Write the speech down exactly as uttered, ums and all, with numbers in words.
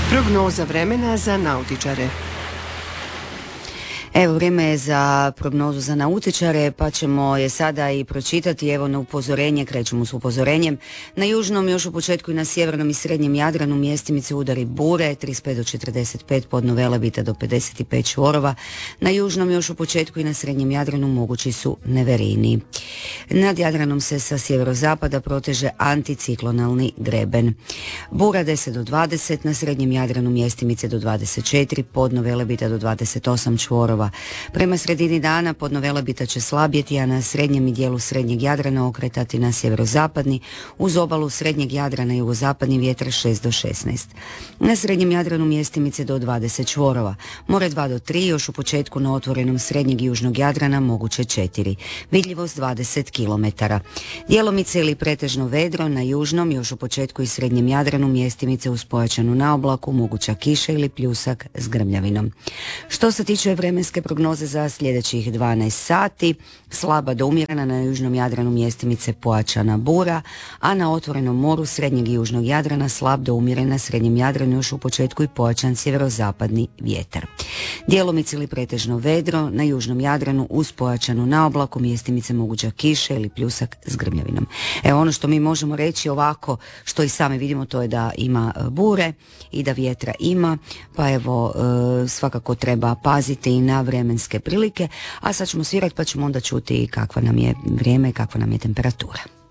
Prognoza vremena za nautičare. Evo, vrijeme je za prognozu za nautičare, pa ćemo je sada i pročitati. Evo, na upozorenje, krećemo s upozorenjem. Na južnom, još u početku i na sjevernom i srednjem Jadranu mjestimice udari bure, trideset pet do četrdeset pet, podno Velebita do pedeset pet čvorova. Na južnom, još u početku i na srednjem Jadranu mogući su neverini. Nad Jadranom se sa sjeverozapada proteže anticiklonalni greben. Bura deset do dvadeset, na srednjem Jadranu mjestimice do dvadeset četiri, podno Velebita do dvadeset osam čvorova. Prema sredini dana podno Velebita će slabjeti, a na srednjem i dijelu srednjeg Jadrana okretati na sjeverozapadni, uz obalu srednjeg Jadrana i jugozapadni vjetar šest do šesnaest. Na srednjem Jadranu mjestimice do dvadeset čvorova. More dva do tri, još u početku na otvorenom srednjeg i južnog Jadrana moguće četiri. Vidljivost dvadeset kilometara. Djelomice ili pretežno vedro, na južnom, još u početku i srednjem Jadranu mjestimice uz pojačanu naoblaku, moguća kiša ili pljusak s grmljavinom. Što se tiče vremenske prognoze za sljedećih dvanaest sati, slaba do umjerena, na južnom Jadranu mjestimice pojačana bura, a na otvorenom moru srednjeg i južnog Jadrana slab do umjerena, srednjem Jadranu još u početku i pojačan sjeverozapadni vjetar. Djelomice ili pretežno vedro, na južnom Jadranu uz pojačanu naoblaku mjestimice moguća kiša ili pljusak s grmljavinom. Evo, ono što mi možemo reći ovako, što i sami vidimo, to je da ima bure i da vjetra ima, pa evo svakako treba paziti i na vremenske prilike, a sad ćemo svirati pa ćemo onda čuti kakva nam je vrijeme i kakva nam je temperatura.